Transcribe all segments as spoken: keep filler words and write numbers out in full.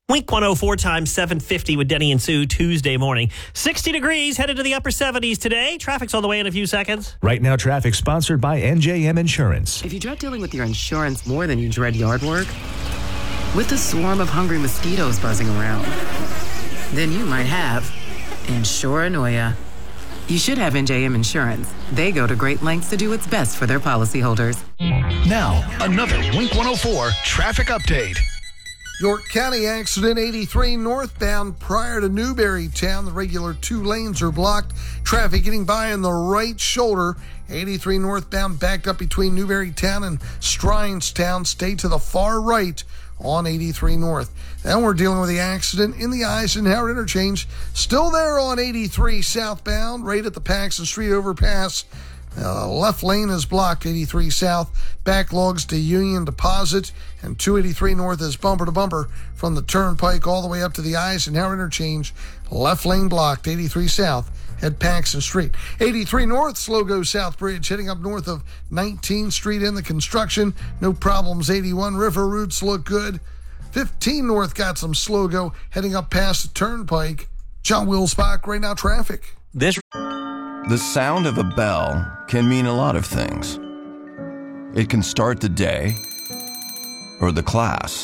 Wink one oh four times seven fifty with Denny and Sue Tuesday morning. sixty degrees, headed to the upper seventies today. Traffic's on the way in a few seconds. Right now, traffic sponsored by N J M Insurance. If you dread dealing with your insurance more than you dread yard work, with a swarm of hungry mosquitoes buzzing around, then you might have Insuranoia. You should have N J M Insurance. They go to great lengths to do what's best for their policyholders. Now, another Wink one oh four traffic update. York County accident eighty-three northbound prior to Newberrytown. The regular two lanes are blocked. Traffic getting by on the right shoulder. eighty-three northbound backed up between Newberrytown and Strinestown. Stay to the far right on eighty-three north. Then we're dealing with the accident in the Eisenhower interchange. Still there on eighty-three southbound, right at the Paxton Street overpass. Uh, left lane is blocked, eighty-three south. Backlogs to Union Deposit, and two eighty-three north is bumper to bumper from the Turnpike all the way up to the Eisenhower interchange. Left lane blocked, eighty-three south at Paxton Street. eighty-three north, slow go South Bridge, heading up north of nineteenth Street in the construction. No problems. eighty-one River routes look good. fifteen north got some slow go heading up past the Turnpike. John Wilsbach, right now traffic. This The sound of a bell can mean a lot of things. It can start the day or the class,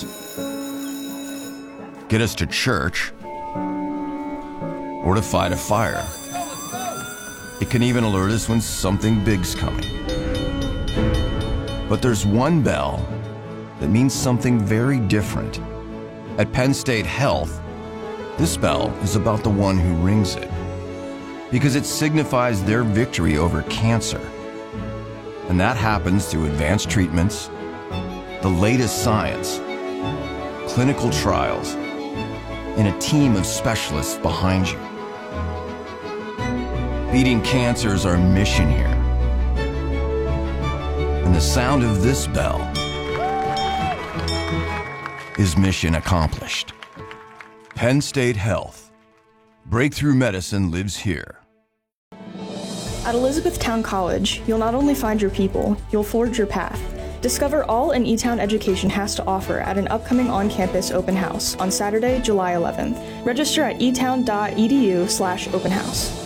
get us to church, or to fight a fire. It can even alert us when something big's coming. But there's one bell that means something very different. At Penn State Health, this bell is about the one who rings it, because it signifies their victory over cancer. And that happens through advanced treatments, the latest science, clinical trials, and a team of specialists behind you. Beating cancer is our mission here. And the sound of this bell is mission accomplished. Penn State Health. Breakthrough medicine lives here. At Elizabethtown College, you'll not only find your people, you'll forge your path. Discover all an E-Town education has to offer at an upcoming on-campus open house on Saturday, July eleventh. Register at etown.edu slash open house.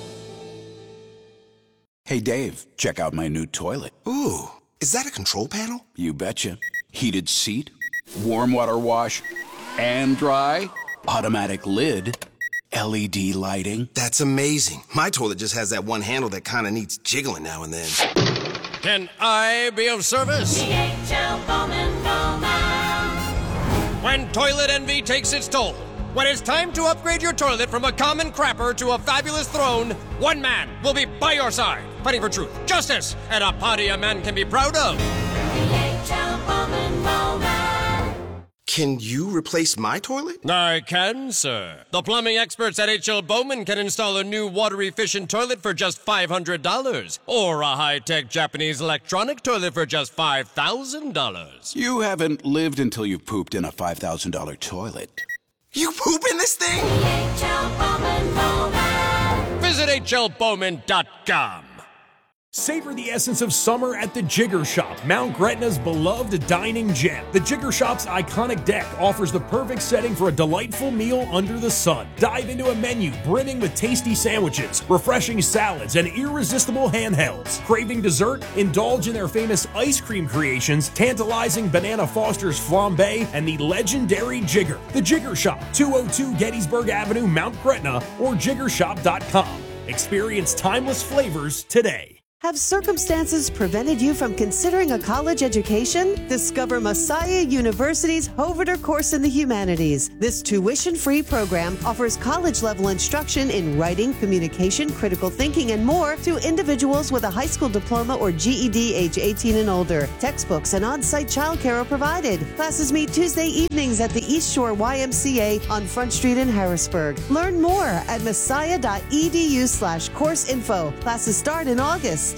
Hey Dave, check out my new toilet. Ooh, is that a control panel? You betcha. Heated seat, warm water wash, and dry, automatic lid, L E D lighting. That's amazing. My toilet just has that one handle that kind of needs jiggling now and then. Can I be of service? D H L Bowman Bowman. When toilet envy takes its toll, when it's time to upgrade your toilet from a common crapper to a fabulous throne, one man will be by your side, fighting for truth, justice, and a party a man can be proud of. D H L Bowman Bowman. Can you replace my toilet? I can, sir. The plumbing experts at H L Bowman can install a new water-efficient toilet for just five hundred dollars, or a high-tech Japanese electronic toilet for just five thousand dollars. You haven't lived until you've pooped in a five thousand dollars toilet. You poop in this thing? H L Bowman Bowman. Visit H L Bowman dot com. Savor the essence of summer at the Jigger Shop, Mount Gretna's beloved dining gem. The Jigger Shop's iconic deck offers the perfect setting for a delightful meal under the sun. Dive into a menu brimming with tasty sandwiches, refreshing salads, and irresistible handhelds. Craving dessert? Indulge in their famous ice cream creations, tantalizing Banana Foster's flambe, and the legendary Jigger. The Jigger Shop, two oh two Gettysburg Avenue, Mount Gretna, or jigger shop dot com. Experience timeless flavors today. Have circumstances prevented you from considering a college education? Discover Messiah University's Hoverter course in the humanities. This tuition-free program offers college-level instruction in writing, communication, critical thinking, and more to individuals with a high school diploma or G E D age eighteen and older. Textbooks and on-site childcare are provided. Classes meet Tuesday evenings at the East Shore Y M C A on Front Street in Harrisburg. Learn more at messiah.edu slash course info. Classes start in August.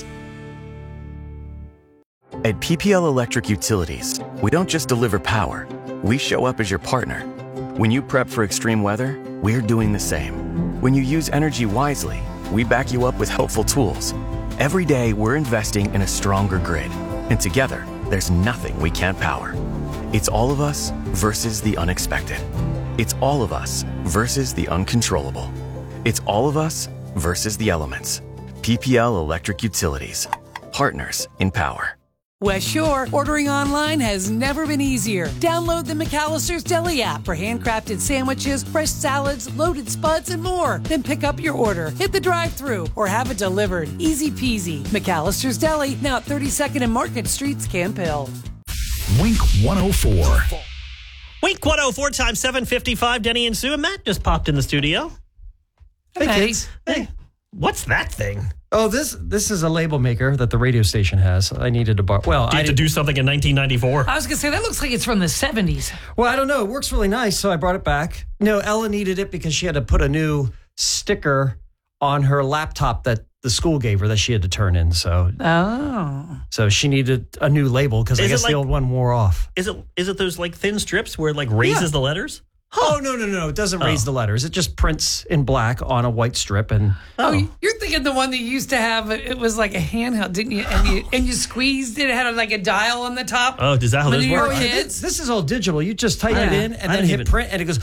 At P P L Electric Utilities, we don't just deliver power, we show up as your partner. When you prep for extreme weather, we're doing the same. When you use energy wisely, we back you up with helpful tools. Every day, we're investing in a stronger grid. And together, there's nothing we can't power. It's all of us versus the unexpected. It's all of us versus the uncontrollable. It's all of us versus the elements. P P L Electric Utilities. Partners in power. West Shore, ordering online has never been easier. Download the McAllister's Deli app for handcrafted sandwiches, fresh salads, loaded spuds, and more. Then pick up your order, hit the drive-thru, or have it delivered. Easy peasy. McAllister's Deli, now at thirty-second and Market Streets, Camp Hill. Wink one oh four. Wink one oh four times seven fifty-five. Denny and Sue and Matt just popped in the studio. Hey, kids. Hey. What's that thing? Oh, this this is a label maker that the radio station has. I needed to borrow. Well, Did I you have to do something in nineteen ninety-four? I was going to say, that looks like it's from the seventies. Well, I don't know. It works really nice, so I brought it back. No, Ella needed it because she had to put a new sticker on her laptop that the school gave her that she had to turn in. So, oh, so she needed a new label because I Is it guess like- the old one wore off. Is it is it those like thin strips where it like raises Yeah. the letters? Oh, no, no, no. It doesn't Oh. raise the letters. It just prints in black on a white strip. And Oh, you're thinking the one that you used to have, it was like a handheld, didn't you? And you, and you squeezed it, it had like a dial on the top. Oh, does that how When those you were work? kids? this is all digital. You just type it Yeah. in I and then didn't hit even- print and it goes.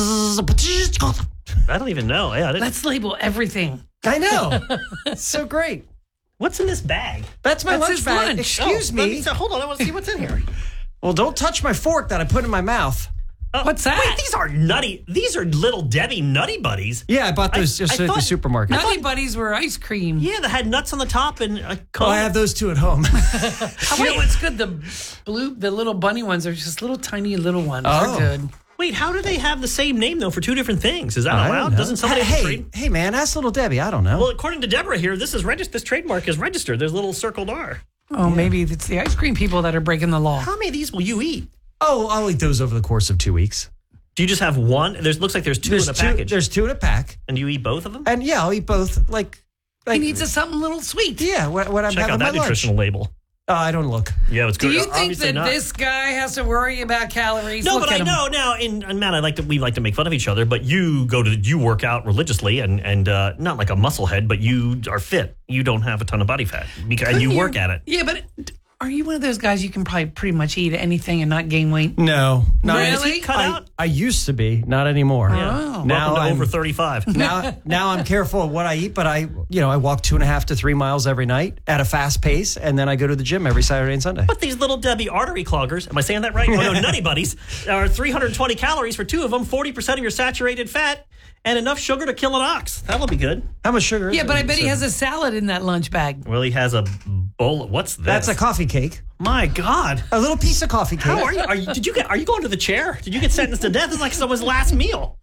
I don't even know. Yeah, I didn't- Let's label everything. I know. It's so great. What's in this bag? That's my That's lunch his bag. lunch. Excuse Oh, let me. so- hold on, I want to see what's in here. Well, don't touch my fork that I put in my mouth. Oh, What's that? Wait, these are nutty. These are little Debbie Nutty Buddies. Yeah, I bought those I- just I at the thought- supermarket. Nutty Buddies were ice cream. Yeah, that had nuts on the top and a Oh, I have those two at home. You know what's good? The blue, the little bunny ones are just little tiny little ones. Oh. They're good. Wait, how do they have the same name though for two different things? Is that I don't allowed? know. Doesn't somebody hey, trade? hey, man, ask little Debbie. I don't know. Well, according to Deborah here, this is regist- This trademark is registered. There's a little circled R. Oh, maybe it's the ice cream people that are breaking the law. How many of these will you eat? oh, I'll eat those over the course of two weeks. Do you just have one? There's looks like there's two There's in a two. package. There's two in a pack, and you eat both of them? and yeah, I'll eat both. Like, He like needs a something little sweet. yeah, when, when I'm Check having out my that lunch. nutritional label. Oh, I don't look. Yeah, it's Do good. you think Obviously that not. this guy has to worry about calories? No, Look but at I him. know now. In, in Matt, I like to we like to make fun of each other, but you go to you work out religiously and and uh, not like a musclehead, but you are fit. You don't have a ton of body fat because and you work at it. Yeah, but are you one of those guys you can probably pretty much eat anything and not gain weight? No, not Really? Cut I, out. I used to be, not anymore. Oh. Now Welcome to I'm over thirty-five. now now I'm careful of what I eat, but I you know I walk two and a half to three miles every night at a fast pace, and then I go to the gym every Saturday and Sunday. But these little Debbie artery cloggers, am I saying that right? Oh, no, Nutty Buddies are three hundred twenty calories for two of them, forty percent of your saturated fat, and enough sugar to kill an ox. That'll be good. How much sugar? is Yeah, it? but I bet he So- has a salad in that lunch bag. Well, he has a bowl. What's this? That's a coffee cake. My God. A little piece of coffee cake. How are you? Are you? Did you get? Are you going to the chair? Did you get sentenced to death? It's like someone's last meal.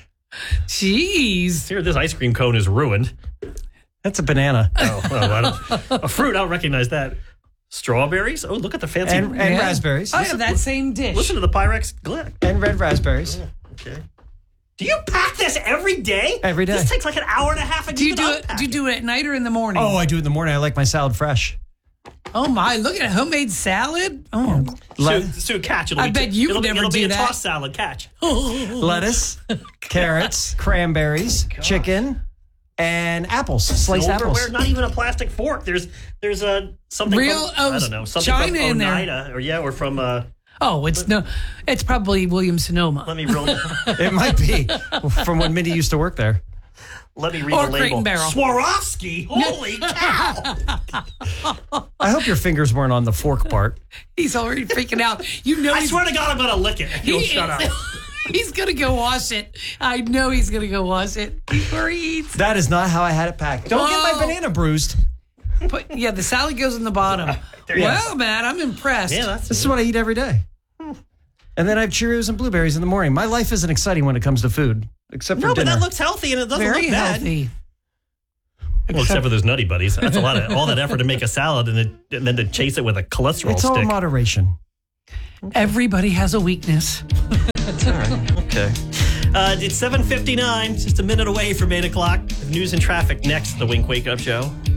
Jeez. Here, this ice cream cone is ruined. That's a banana. Oh, well, I don't, a fruit. I don't recognize that. Strawberries. Oh, look at the fancy. And, and Yeah. raspberries. I have that same dish. Listen to the Pyrex glick. And red raspberries. Okay. Do you pack this every day? Every day. This takes like an hour and a half. do you do it? Do you do it at night or in the morning? Oh, I do it in the morning. I like my salad fresh. Oh my! Look at a homemade salad. Oh, Sue, Sue, catch. It'll I be, bet you it'll, be- never it'll do be a that. tossed salad. Catch. Lettuce, carrots, cranberries, chicken, and apples. Sliced Silverware, apples. not even a plastic fork. There's there's a something Real- from, oh, I don't know something China from in there. Oneida or yeah or from uh oh, it's no, it's probably William Sonoma. let me roll It might be from when Mindy used to work there. let me read Or the Crate label. and Barrel. Swarovski. Holy cow! I hope your fingers weren't on the fork part. He's already freaking out. You know, I he's, swear to God, I'm gonna lick it. If you'll he shut is- up. He's gonna go wash it. I know he's gonna go wash it before he eats. That is not how I had it packed. Don't get Whoa. my banana bruised. But yeah, the salad goes in the bottom. There you go. Well, man, I'm impressed. Yeah, that's This is what I eat every day. And then I have Cheerios and blueberries in the morning. My life isn't exciting when it comes to food, except for no, but dinner. that looks healthy and it doesn't very look bad. healthy. Well, except for those Nutty Buddies. That's a lot of all that effort to make a salad and, then and then to chase it with a cholesterol it's all stick. moderation. Everybody has a weakness. All right. Okay. Uh, it's seven fifty-nine, just a minute away from eight o'clock. News and traffic next, the Wink Wake Up Show.